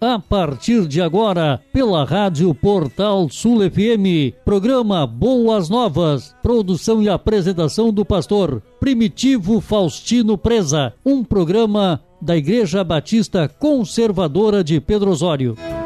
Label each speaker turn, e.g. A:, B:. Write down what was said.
A: a partir de agora, pela Rádio Portal Sul FM. Programa Boas Novas. Produção e apresentação do pastor Primitivo Faustino Preza. Um programa da Igreja Batista Conservadora de Pedro Osório.